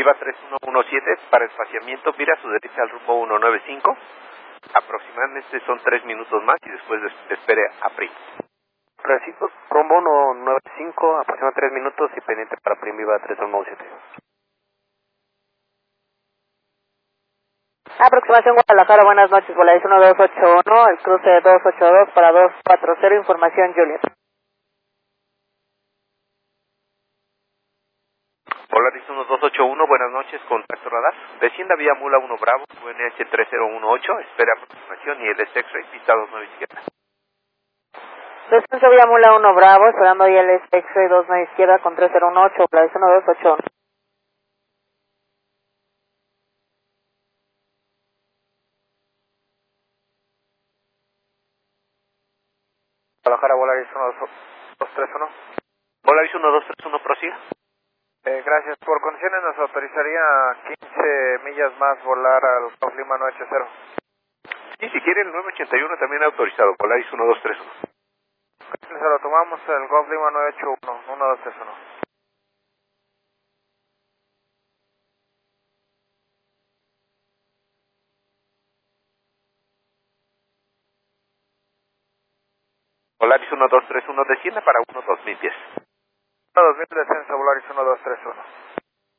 Viva 3117 para espaciamiento, mira a su derecha al rumbo 195. Aproximadamente son 3 minutos más y después espere a PRIM. Recibo, rumbo 195, aproximadamente 3 minutos y pendiente para PRIM Viva 3117. Aproximación Guadalajara, buenas noches, Volaris 1281, el cruce 282 para 240, información Juliet. Volaris 1281, buenas noches, contacto radar. Descienda vía Mula 1 Bravo, UNH 3018, espera aproximación y el X-Ray, pista 29 izquierda. Descenso vía Mula 1 Bravo, esperando y el X-Ray 29 izquierda con 3018, Volaris 1281. Guadalajara, Volaris 1231. Volaris 1231, prosiga. Gracias. Por condiciones nos autorizaría 15 millas más volar al Golf Lima 980. Y si quiere el 981 también autorizado, Volaris 1231. Se lo tomamos el Golf Lima 981, 1231. Volaris 1231, descienda para 2010. 2000 descenso, Volaris 1231.